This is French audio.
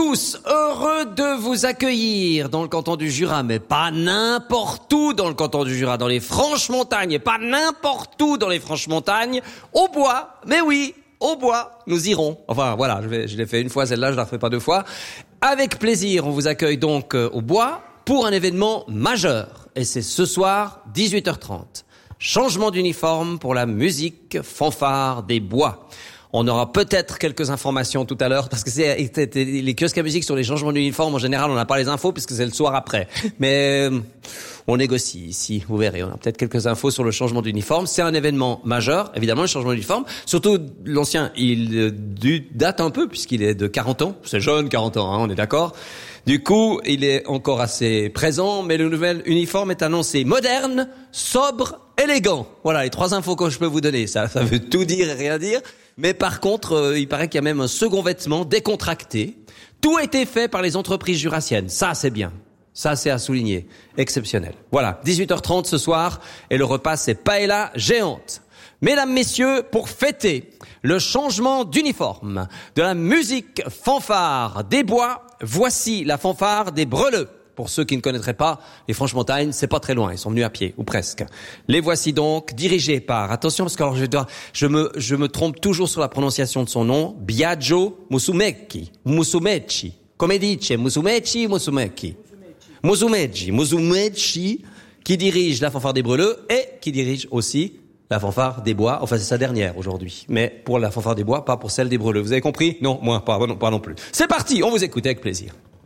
tous, heureux de vous accueillir dans le canton du Jura, mais pas n'importe où dans le canton du Jura, dans les Franches-Montagnes, et pas n'importe où dans les Franches-Montagnes, au bois, mais oui, au bois, nous irons. Enfin voilà, je l'ai fait une fois celle-là, je la refais pas deux fois. Avec plaisir, on vous accueille donc au bois pour un événement majeur, et c'est ce soir, 18h30. Changement d'uniforme pour la musique fanfare des bois. On aura peut-être quelques informations tout à l'heure, parce que c'est les kiosques à musique sur les changements d'uniforme, en général, on n'a pas les infos, puisque c'est le soir après. Mais on négocie ici, vous verrez, on a peut-être quelques infos sur le changement d'uniforme. C'est un événement majeur, évidemment, le changement d'uniforme. Surtout, l'ancien, il date un peu, puisqu'il est de 40 ans. C'est jeune, 40 ans, hein, on est d'accord. Du coup, il est encore assez présent, mais le nouvel uniforme est annoncé moderne, sobre, élégant. Voilà, les 3 infos que je peux vous donner. Ça veut tout dire et rien dire. Mais par contre, il paraît qu'il y a même un second vêtement décontracté. Tout a été fait par les entreprises jurassiennes. Ça, c'est bien. Ça, c'est à souligner. Exceptionnel. Voilà, 18h30 ce soir. Et le repas, c'est paella géante. Mesdames, messieurs, pour fêter le changement d'uniforme de la musique fanfare des bois, voici la fanfare des Breleux. Pour ceux qui ne connaîtraient pas, les Franches-Montagnes, c'est pas très loin, ils sont venus à pied, ou presque. Les voici donc, dirigés par, attention parce que alors je me trompe toujours sur la prononciation de son nom, Biagio Musumeci, come dice, Musumeci, qui dirige la fanfare des Breleux et qui dirige aussi la fanfare des bois, enfin c'est sa dernière aujourd'hui, mais pour la fanfare des bois, pas pour celle des Breleux. Vous avez compris? Non, moi pas non plus. C'est parti, on vous écoute avec plaisir.